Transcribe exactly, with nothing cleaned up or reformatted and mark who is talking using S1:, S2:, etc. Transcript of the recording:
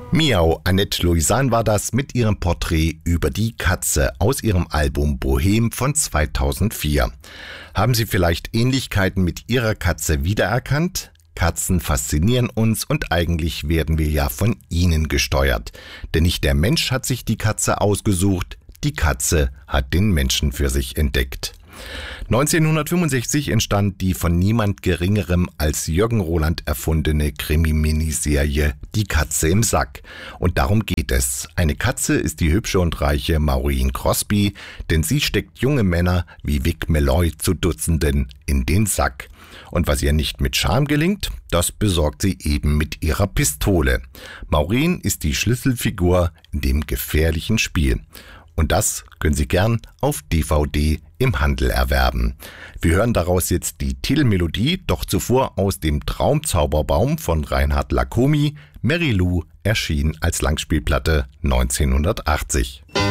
S1: Miau, Annette Louisan war das mit ihrem Porträt über die Katze aus ihrem Album Bohem von zweitausendvier. Haben Sie vielleicht Ähnlichkeiten mit Ihrer Katze wiedererkannt? Katzen faszinieren uns und eigentlich werden wir ja von ihnen gesteuert. Denn nicht der Mensch hat sich die Katze ausgesucht, die Katze hat den Menschen für sich entdeckt. neunzehnhundertfünfundsechzig entstand die von niemand Geringerem als Jürgen Roland erfundene Krimi-Miniserie Die Katze im Sack. Und darum geht es. Eine Katze ist die hübsche und reiche Maureen Crosby, denn sie steckt junge Männer wie Vic Malloy zu Dutzenden in den Sack. Und was ihr nicht mit Charme gelingt, das besorgt sie eben mit ihrer Pistole. Maureen ist die Schlüsselfigur in dem gefährlichen Spiel. Und das können Sie gern auf D V D im Handel erwerben. Wir hören daraus jetzt die Titelmelodie, doch zuvor aus dem Traumzauberbaum von Reinhard Lacomi. Mary Lou erschien als Langspielplatte neunzehnhundertachtzig.